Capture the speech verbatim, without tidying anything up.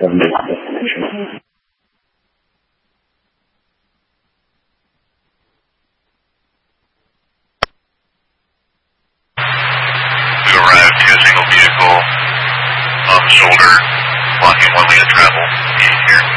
make our destination. We arrived to a single vehicle on the shoulder, blocking one lane of travel. Here.